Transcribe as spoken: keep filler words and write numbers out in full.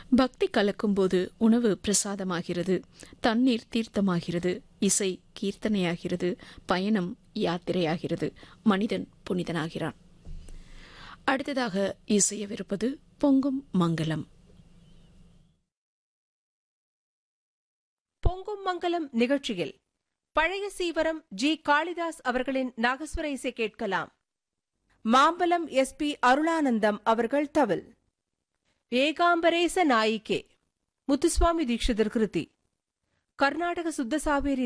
பக்தி கலக்கும்போது உணவு பிரசாதமாகிறது, தண்ணீர் தீர்த்தமாகிறது, இசை கீர்த்தனையாகிறது, பயணம் யாத்திரையாகிறது, மனிதன் புனிதனாகிறான். அடுத்ததாக இசையவிருப்பது பொங்கும் மங்களம். பொங்கும் மங்களம் நிகழ்ச்சியில் பழைய சீவரம் ஜி காளிதாஸ் அவர்களின் நாகஸ்வர இசை கேட்கலாம். மாம்பலம் எஸ் பி அருளானந்தம் அவர்கள் தவில். ஏகாம்பரேச நாயிகே முத்துசுவாமி தீட்சிதர் கிருதி. கர்நாடக சுத்த சாவேரி